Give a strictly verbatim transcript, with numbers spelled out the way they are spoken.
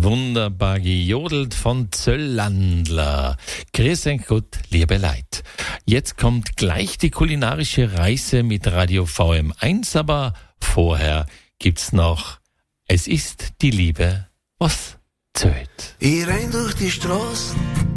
wunderbar gejodelt von Zöllandler. Grüß euch Gott, liebe Leid. Jetzt kommt gleich die kulinarische Reise mit Radio V M eins, aber vorher gibt's noch Es ist die Liebe, was zählt. Ich renn durch die Straßen